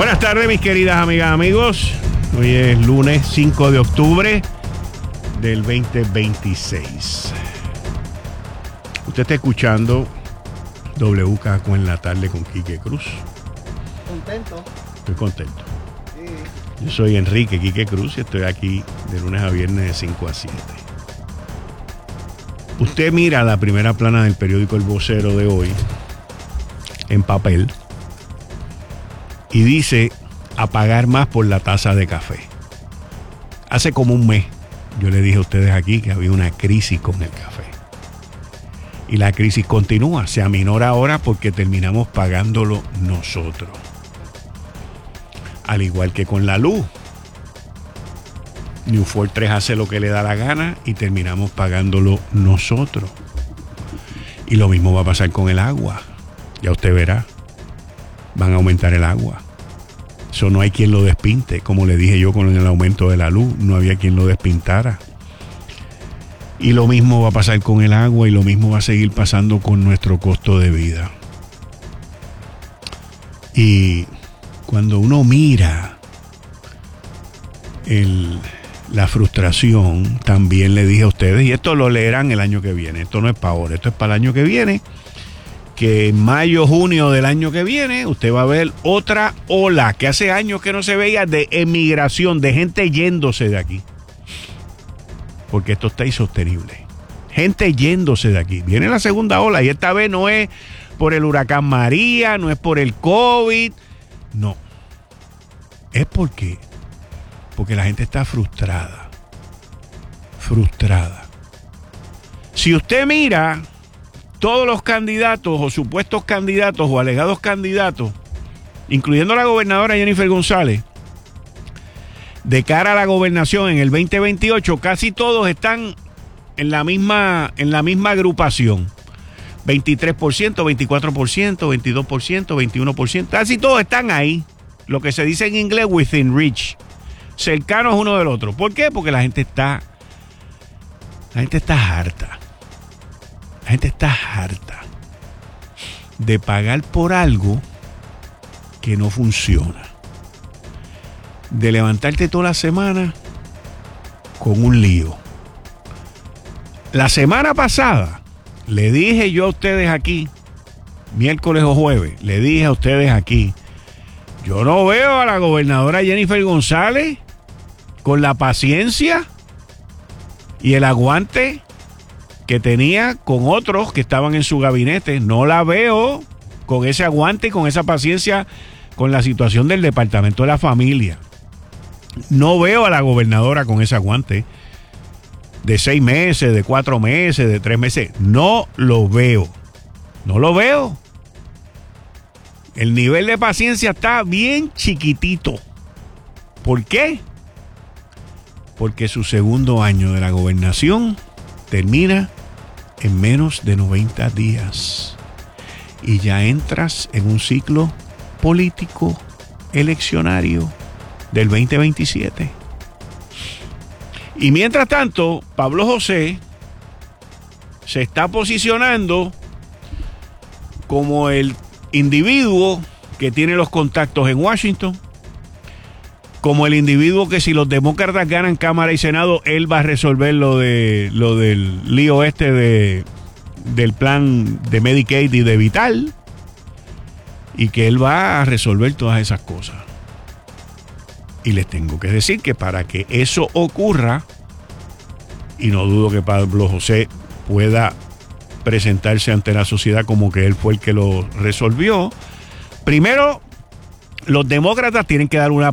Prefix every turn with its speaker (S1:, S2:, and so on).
S1: Buenas tardes, mis queridas amigas, amigos. Hoy es lunes 5 de octubre del 2026. Usted está escuchando WKQ en la tarde con Quique Cruz.
S2: ¿Contento?
S1: Estoy contento.
S2: Sí.
S1: Yo soy Enrique Quique Cruz y estoy aquí de lunes a viernes de 5 a 7. Usted mira la primera plana del periódico El Vocero de hoy en papel y dice a pagar más por la taza de café. Hace como un mes yo le dije a ustedes aquí que había una crisis con el café. Y la crisis continúa, se aminora ahora porque terminamos pagándolo nosotros. Al igual que con la luz. New Fortress hace lo que le da la gana y terminamos pagándolo nosotros. Y lo mismo va a pasar con el agua. Ya usted verá. Van a aumentar el agua. Eso no hay quien lo despinte. Como le dije yo con el aumento de la luz, no había quien lo despintara. Y lo mismo va a pasar con el agua y lo mismo va a seguir pasando con nuestro costo de vida. Y cuando uno mira la frustración, también le dije a ustedes, y esto lo leerán el año que viene, esto no es para ahora, esto es para el año que viene, que en mayo, junio del año que viene, usted va a ver otra ola que hace años que no se veía de emigración, de gente yéndose de aquí. Porque esto está insostenible. Gente yéndose de aquí. Viene la segunda ola y esta vez no es por el huracán María, no es por el COVID, no. Es porque la gente está frustrada. Frustrada. Si usted mira todos los candidatos o supuestos candidatos o alegados candidatos, incluyendo la gobernadora Jennifer González, de cara a la gobernación en el 2028, casi todos están en la misma agrupación. 23%, 24%, 22%, 21%, casi todos están ahí. Lo que se dice en inglés within reach. Cercanos uno del otro. ¿Por qué? Porque la gente está harta. La gente está harta de pagar por algo que no funciona. De levantarte toda la semana con un lío. La semana pasada le dije yo a ustedes aquí, miércoles o jueves, le dije a ustedes aquí, yo no veo a la gobernadora Jennifer González con la paciencia y el aguante que tenía con otros que estaban en su gabinete. No la veo con ese aguante y con esa paciencia con la situación del Departamento de la Familia. No veo a la gobernadora con ese aguante de 6 meses, de 4 meses, de 3 meses. No lo veo. No lo veo. El nivel de paciencia está bien chiquitito. ¿Por qué? Porque su segundo año de la gobernación termina en menos de 90 días. Y ya entras en un ciclo político eleccionario del 2027. Y mientras tanto, Pablo José se está posicionando como el individuo que tiene los contactos en Washington, como el individuo que si los demócratas ganan Cámara y Senado, él va a resolver lo del lío del plan de Medicaid y de Vital, y que él va a resolver todas esas cosas. Y les tengo que decir que para que eso ocurra, y no dudo que Pablo José pueda presentarse ante la sociedad como que él fue el que lo resolvió, primero, los demócratas tienen que dar una